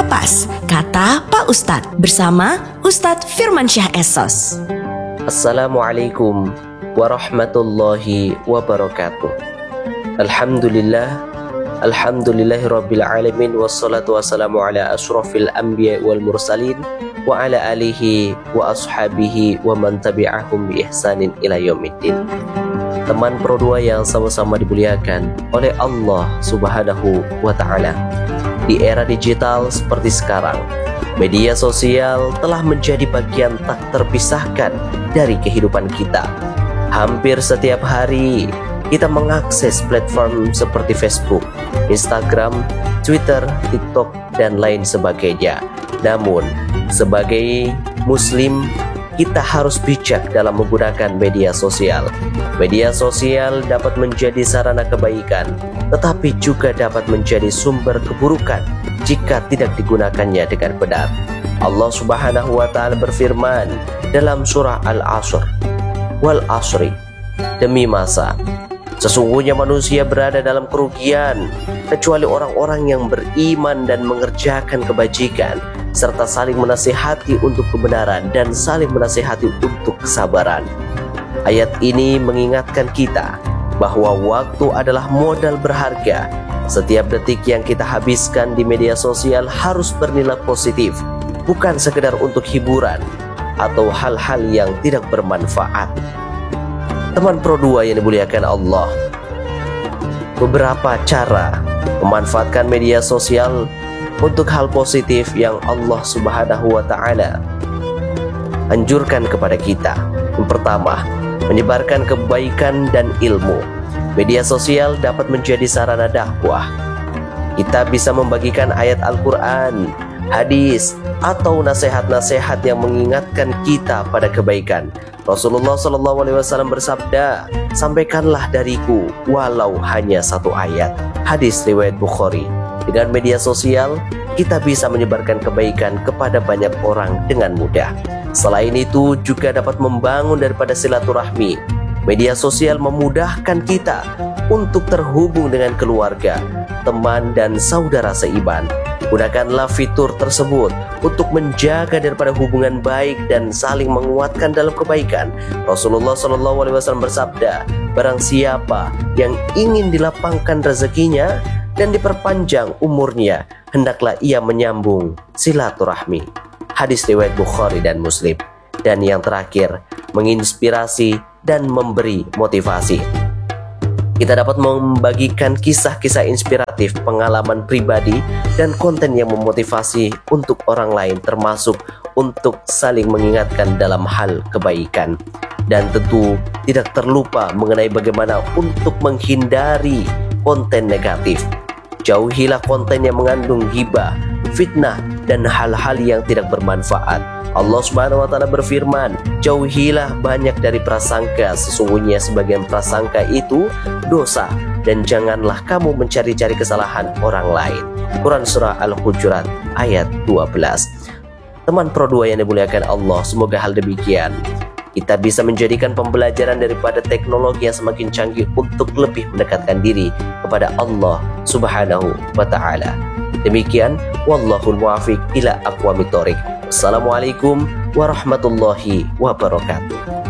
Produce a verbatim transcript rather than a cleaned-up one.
Pas, kata Pak Ustadz bersama Ustadz Firmansyah Esos. Assalamualaikum warahmatullahi wabarakatuh. Alhamdulillah, alhamdulillahirabbil alamin, wassalatu wassalamu ala asyrafil anbiya wal mursalin wa ala alihi wa ashabihi wa man tabi'ahum bi ihsanin ila yaumiddin. Teman Pro dua yang sama-sama dimuliakan oleh Allah Subhanahu wa taala. Di era digital seperti sekarang, media sosial telah menjadi bagian tak terpisahkan dari kehidupan kita. Hampir setiap hari kita mengakses platform seperti Facebook, Instagram, Twitter, TikTok, dan lain sebagainya. Namun, sebagai Muslim, kita harus bijak dalam menggunakan media sosial. Media sosial dapat menjadi sarana kebaikan, tetapi juga dapat menjadi sumber keburukan jika tidak digunakannya dengan benar. Allah Subhanahu wa taala berfirman dalam surah Al-Asr, "Wal asri," demi masa, sesungguhnya manusia berada dalam kerugian kecuali orang-orang yang beriman dan mengerjakan kebajikan serta saling menasihati untuk kebenaran dan saling menasihati untuk kesabaran. Ayat ini mengingatkan kita bahwa waktu adalah modal berharga. Setiap detik yang kita habiskan di media sosial harus bernilai positif, bukan sekedar untuk hiburan atau hal-hal yang tidak bermanfaat. Teman Pro dua yang dimuliakan Allah, beberapa cara memanfaatkan media sosial untuk hal positif yang Allah Subhanahu wa taala anjurkan kepada kita. Yang pertama, menyebarkan kebaikan dan ilmu. Media sosial dapat menjadi sarana dakwah. Kita bisa membagikan ayat Al-Quran, hadis, atau nasihat-nasihat yang mengingatkan kita pada kebaikan. Rasulullah shallallahu alaihi wasallam bersabda, "Sampaikanlah dariku walau hanya satu ayat." Hadis riwayat Bukhari. Dengan media sosial, kita bisa menyebarkan kebaikan kepada banyak orang dengan mudah. Selain itu, juga dapat membangun daripada silaturahmi. Media sosial memudahkan kita untuk terhubung dengan keluarga, teman, dan saudara seiman. Gunakanlah fitur tersebut untuk menjaga daripada hubungan baik dan saling menguatkan dalam kebaikan. Rasulullah shallallahu alaihi wasallam bersabda, "Barang siapa yang ingin dilapangkan rezekinya dan diperpanjang umurnya, hendaklah ia menyambung silaturahmi." Hadis riwayat Bukhari dan Muslim. Dan yang terakhir, menginspirasi dan memberi motivasi. Kita dapat membagikan kisah-kisah inspiratif, pengalaman pribadi, dan konten yang memotivasi untuk orang lain, termasuk untuk saling mengingatkan dalam hal kebaikan. Dan tentu tidak terlupa mengenai bagaimana untuk menghindari konten negatif. Jauhilah konten yang mengandung ghibah, fitnah, dan hal-hal yang tidak bermanfaat. Allah Subhanahu wa taala berfirman, "Jauhilah banyak dari prasangka, sesungguhnya sebagian prasangka itu dosa, dan janganlah kamu mencari-cari kesalahan orang lain." Quran surah Al-Hujurat ayat dua belas. Teman Pro dua yang dimuliakan Allah, semoga hal demikian kita bisa menjadikan pembelajaran daripada teknologi yang semakin canggih untuk lebih mendekatkan diri kepada Allah Subhanahu wa taala. Demikian, wallahul muwaffiq ila aqwamit thoriq. Assalamualaikum warahmatullahi wabarakatuh.